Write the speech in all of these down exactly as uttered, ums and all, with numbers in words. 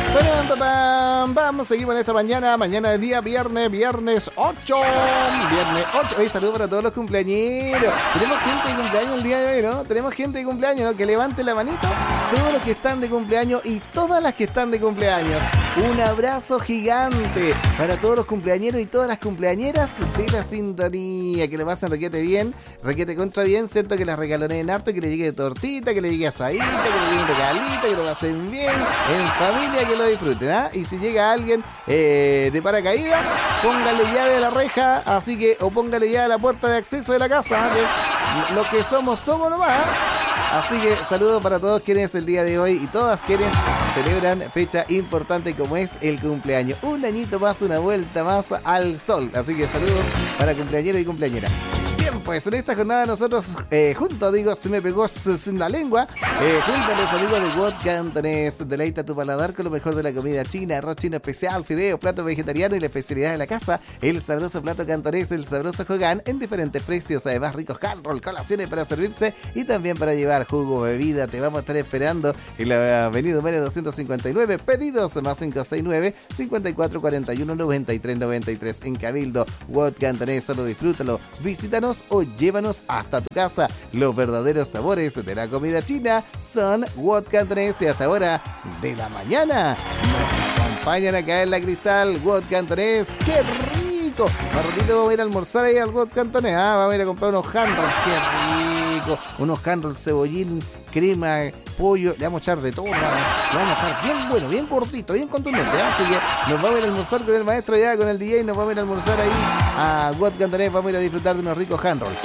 Vamos, seguimos en esta mañana, mañana de día viernes, viernes ocho, viernes ocho. Hoy saludos para todos los cumpleañeros. Tenemos gente de cumpleaños el día de hoy, ¿no? Tenemos gente de cumpleaños, ¿no? Que levante la manito, todos los que están de cumpleaños y todas las que están de cumpleaños. Un abrazo gigante para todos los cumpleañeros y todas las cumpleañeras de la sintonía. Que lo pasen requete bien, requete contra bien, ¿cierto? Que las regaloneen harto, que le llegue tortita, que le llegue asadita, que le llegue un regalito, que lo pasen bien, en familia, que lo disfruten, ¿ah? Y si llega alguien eh, de paracaídas, póngale llave a la reja, así que, o póngale llave a la puerta de acceso de la casa, que lo que somos, somos nomás. Así que saludos para todos quienes el día de hoy y todas quienes celebran fecha importante como es el cumpleaños. Un añito más, una vuelta más al sol. Así que saludos para cumpleañeros y cumpleañeras. Bien, pues en esta jornada nosotros eh, juntos, digo, se me pegó sin la lengua, eh, junto a los amigos de What Cantonés, deleita tu paladar con lo mejor de la comida china, arroz chino especial, fideos, plato vegetariano y la especialidad de la casa, el sabroso plato cantonés, el sabroso Hogan, en diferentes precios, además ricos hand roll, colaciones para servirse y también para llevar jugo, bebida. Te vamos a estar esperando en la avenida Humera doscientos cincuenta y nueve, pedidos más cinco seis nueve, cinco cuatro cuatro uno, nueve tres nueve tres en Cabildo. What Cantonés, solo disfrútalo, visítanos o llévanos hasta tu casa. Los verdaderos sabores de la comida china son What Cantonés y hasta ahora de la mañana nos acompañan acá en la Cristal. What Cantonés, ¡qué rico! Más ratito vamos a ir a almorzar ahí al What Cantonés, ah, vamos a ir a comprar unos hand rolls, ¡qué rico! Unos hand rolls, cebollín, crema, pollo, le vamos a echar de todo, le vamos a echar bien bueno, bien cortito, bien contundente, ¿eh? Así que nos vamos a ir a almorzar con el maestro ya, con el D J, nos vamos a ir a almorzar ahí a What Cantonés, vamos a ir a disfrutar de unos ricos hand rolls,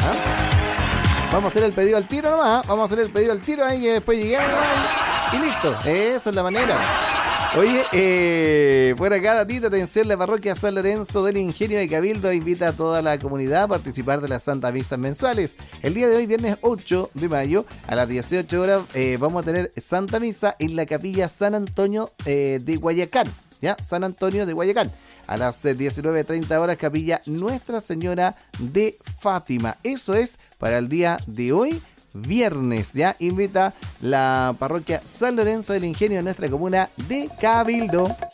¿eh? Vamos a hacer el pedido al tiro nomás, ¿eh? Vamos a hacer el pedido al tiro ahí, que después lleguemos y listo, esa es la manera. Oye, eh, por acá, datita, atención, la parroquia San Lorenzo del Ingenio de Cabildo invita a toda la comunidad a participar de las Santas Misas mensuales. El día de hoy, viernes ocho de mayo, a las dieciocho horas, eh, vamos a tener Santa Misa en la capilla San Antonio eh, de Guayacán, ¿ya? San Antonio de Guayacán. A las diecinueve treinta horas, capilla Nuestra Señora de Fátima. Eso es para el día de hoy, viernes, ya invita la parroquia San Lorenzo del Ingenio de nuestra comuna de Cabildo.